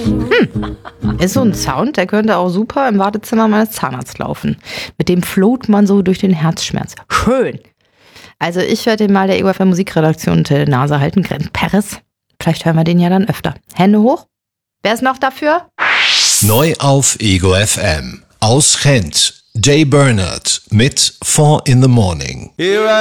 Ist so ein Sound, der könnte auch super im Wartezimmer meines Zahnarztes laufen. Mit dem float man so durch den Herzschmerz. Schön. Also ich werde den mal der EOFM Musikredaktion unter die Nase halten. Grant Paris. Vielleicht hören wir den ja dann öfter. Hände hoch. Wer ist noch dafür? Neu auf Ego FM. Aus Gent. Jay Bernard mit 4 in the Morning.